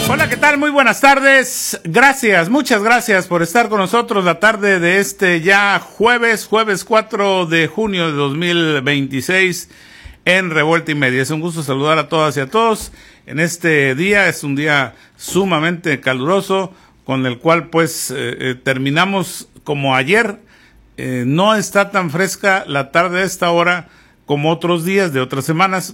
Hola, ¿qué tal? Muy buenas tardes. Gracias, muchas gracias por estar con nosotros la tarde de este ya jueves 4 de junio de 2026 en Revuelta y Media. Es un gusto saludar a todas y a todos en este día. Es un día sumamente caluroso con el cual pues terminamos como ayer. No está tan fresca la tarde a esta hora como otros días de otras semanas,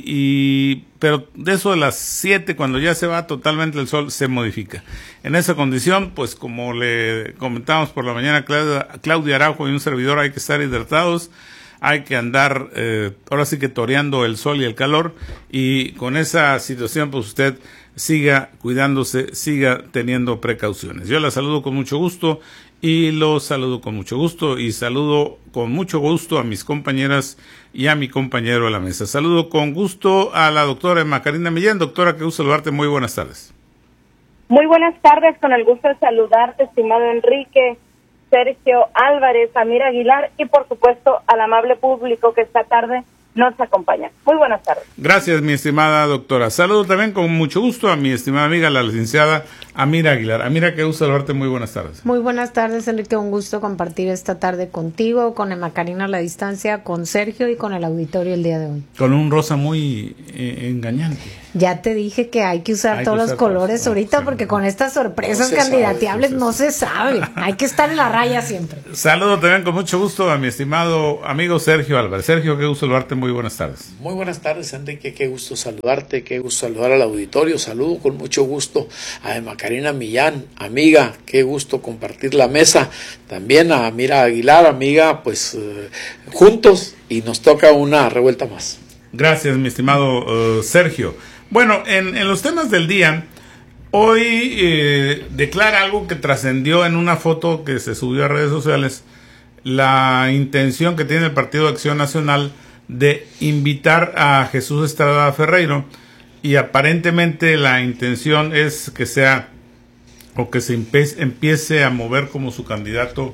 pero de eso de las 7, cuando ya se va totalmente el sol, se modifica. En esa condición, pues como le comentamos por la mañana Claudia Araujo y un servidor, hay que estar hidratados, hay que andar, ahora sí que toreando el sol y el calor, y con esa situación, pues usted siga cuidándose, siga teniendo precauciones. Yo la saludo con mucho gusto, y los saludo con mucho gusto, y saludo con mucho gusto a mis compañeras y a mi compañero de la mesa. Saludo con gusto a la doctora Emma Karina Millán. Doctora, qué gusto saludarte, muy buenas tardes. Muy buenas tardes, con el gusto de saludarte, estimado Enrique, Sergio Álvarez, Amir Aguilar y por supuesto al amable público que esta tarde nos acompaña. Muy buenas tardes. Gracias, mi estimada doctora. Saludo también con mucho gusto a mi estimada amiga, la licenciada Amira Aguilar. Amira, qué gusto saludarte, muy buenas tardes. Muy buenas tardes, Enrique, un gusto compartir esta tarde contigo, con Emma Karina a la distancia, con Sergio y con el auditorio el día de hoy. Con un rosa muy engañante. Ya te dije que hay que usar todos los colores ahorita, sí, porque con estas sorpresas candidateables no se sabe. Hay que estar en la raya siempre. Saludo también con mucho gusto a mi estimado amigo Sergio Álvarez. Sergio, qué gusto saludarte, muy buenas tardes. Muy buenas tardes, Enrique, qué gusto saludarte, qué gusto saludar al auditorio. Saludo con mucho gusto a Emma Karina Millán, amiga, qué gusto compartir la mesa. También a Amira Aguilar, amiga, pues juntos, y nos toca una revuelta más. Gracias, mi estimado Sergio. Bueno, en los temas del día, hoy declara algo que trascendió en una foto que se subió a redes sociales, la intención que tiene el Partido de Acción Nacional de invitar a Jesús Estrada Ferreiro, y aparentemente la intención es que sea, o que se empiece a mover como su candidato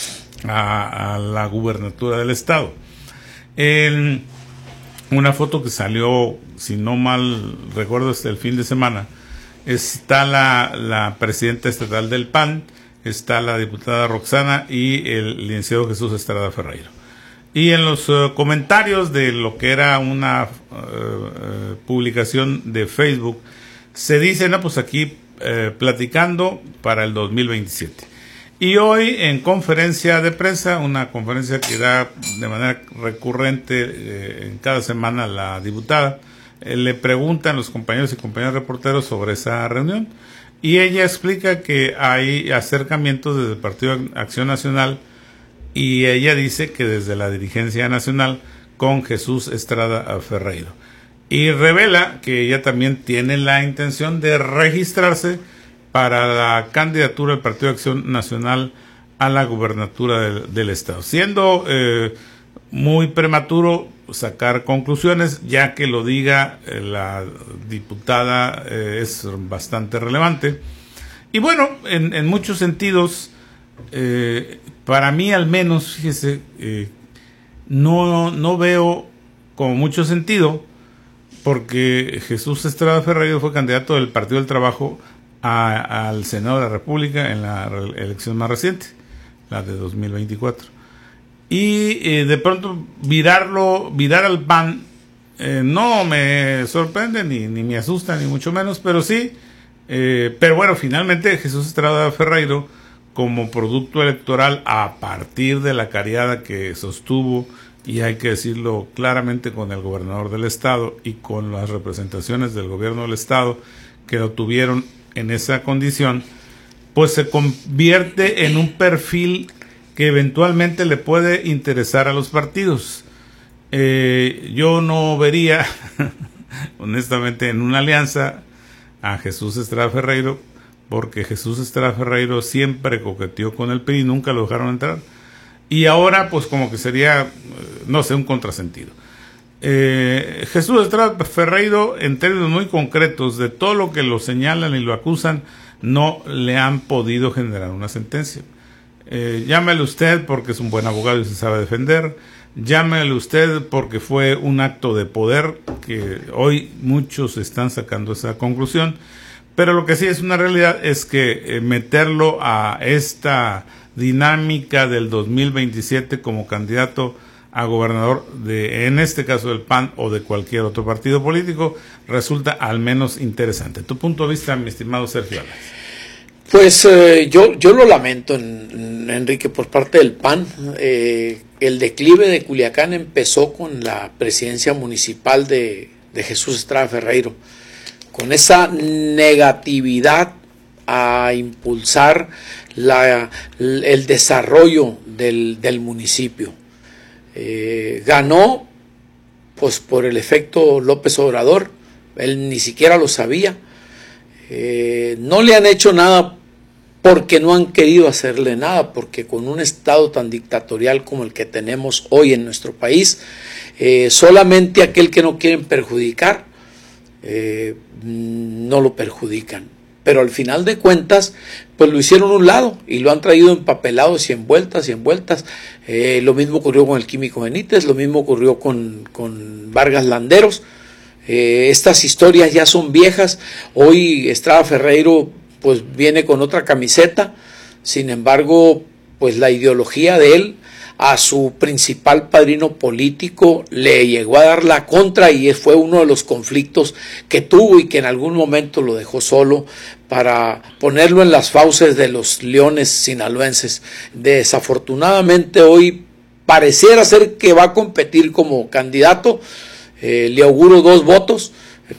a la gubernatura del estado. Una foto que salió, si no mal recuerdo, el fin de semana, está la presidenta estatal del PAN, está la diputada Roxana y el licenciado Jesús Estrada Ferreiro. Y en los comentarios de lo que era una publicación de Facebook, se dice, no, pues aquí platicando para el 2027. Y hoy en conferencia de prensa, una conferencia que da de manera recurrente en cada semana la diputada, le preguntan los compañeros y compañeras reporteros sobre esa reunión, y ella explica que hay acercamientos desde el Partido de Acción Nacional, y ella dice que desde la dirigencia nacional con Jesús Estrada Ferreiro, y revela que ella también tiene la intención de registrarse para la candidatura del Partido de Acción Nacional a la gubernatura del estado, siendo muy prematuro sacar conclusiones, ya que lo diga la diputada es bastante relevante. Y bueno, en muchos sentidos, para mí al menos, fíjese, no veo como mucho sentido, porque Jesús Estrada Ferreiro fue candidato del Partido del Trabajo al Senado de la República en la elección más reciente, la de 2024. Y de pronto virar al PAN no me sorprende, ni me asusta, ni mucho menos, pero sí, pero bueno, finalmente Jesús Estrada Ferreiro, como producto electoral a partir de la cariada que sostuvo, y hay que decirlo claramente, con el gobernador del estado y con las representaciones del gobierno del estado que lo tuvieron en esa condición, pues se convierte en un perfil que eventualmente le puede interesar a los partidos. Yo no vería honestamente en una alianza a Jesús Estrada Ferreiro, porque Jesús Estrada Ferreiro siempre coqueteó con el PRI, nunca lo dejaron entrar, y ahora pues como que sería, no sé, un contrasentido. Jesús Estrada Ferreiro, en términos muy concretos, de todo lo que lo señalan y lo acusan, no le han podido generar una sentencia. Llámele usted porque es un buen abogado y se sabe defender, llámele usted porque fue un acto de poder, que hoy muchos están sacando esa conclusión, Pero lo que sí es una realidad es que meterlo a esta dinámica del 2027 como candidato a gobernador en este caso del PAN o de cualquier otro partido político, resulta al menos interesante. ¿Tu punto de vista, mi estimado Sergio Álvarez? Pues yo lo lamento, Enrique, por parte del PAN. El declive de Culiacán empezó con la presidencia municipal de Jesús Estrada Ferreiro, con esa negatividad a impulsar el desarrollo del municipio. Ganó pues por el efecto López Obrador, él ni siquiera lo sabía. No le han hecho nada porque no han querido hacerle nada, porque con un estado tan dictatorial como el que tenemos hoy en nuestro país, solamente aquel que no quieren perjudicar, no lo perjudican. Pero al final de cuentas, pues lo hicieron a un lado y lo han traído empapelados y envueltas y envueltas. Lo mismo ocurrió con el Químico Benítez, lo mismo ocurrió con Vargas Landeros. Estas historias ya son viejas. Hoy Estrada Ferreiro pues viene con otra camiseta. Sin embargo, pues la ideología de él a su principal padrino político le llegó a dar la contra, y fue uno de los conflictos que tuvo y que en algún momento lo dejó solo para ponerlo en las fauces de los leones sinaloenses. Desafortunadamente hoy pareciera ser que va a competir como candidato. Le auguro 2 votos,